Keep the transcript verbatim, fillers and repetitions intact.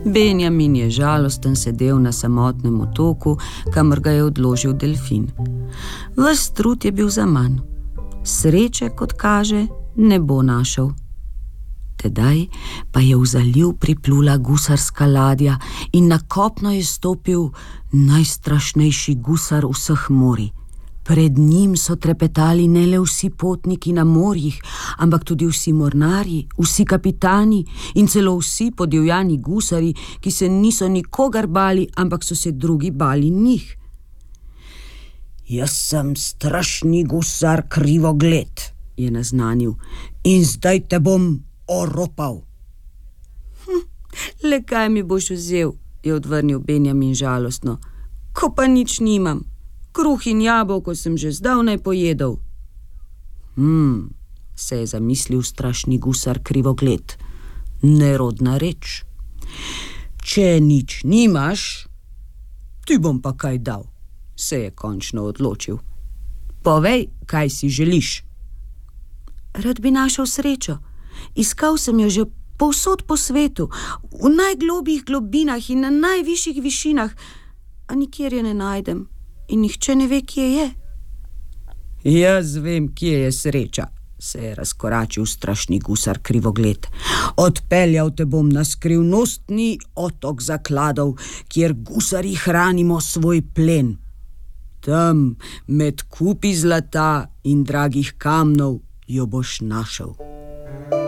Benjamin je žalosten sedel na samotnem otoku, kamor ga je odložil delfin. Ves trud je bil zaman. Sreče, kot kaže, ne bo našel. Tedaj pa je v zaliv priplula gusarska ladja in na kopno je stopil najstrašnejši gusar vseh morij. Pred njim so trepetali ne le vsi potniki na morjih, ampak tudi vsi mornarji, vsi kapitani in celo vsi podivjani gusari, ki se niso nikogar bali, ampak so se drugi bali njih. Jaz sem strašni gusar Krivogled, je naznanil, in zdaj te bom oropal. Hm, le kaj mi boš vzel, je odvrnil Benjamin žalostno, ko pa nič nimam. Kruh in jabolko sem že zdavnaj pojedel. Hm, se je zamislil strašni gusar Krivogled. Nerodna reč. Če nič nimaš, ti bom pa kaj dal, se je končno odločil. Povej, kaj si želiš. Rad bi našel srečo. Iskal sem jo že povsod po svetu, v najglobjih globinah in na najvišjih višinah, a nikjer je ne najdem. In nihče ne ve, kje je. Jaz vem, kje je sreča, se je razkoračil strašni gusar Krivogled. Odpeljal te bom na skrivnostni otok zakladov, kjer gusari hranimo svoj plen. Tam, med kupi zlata in dragih kamnov, jo boš našel.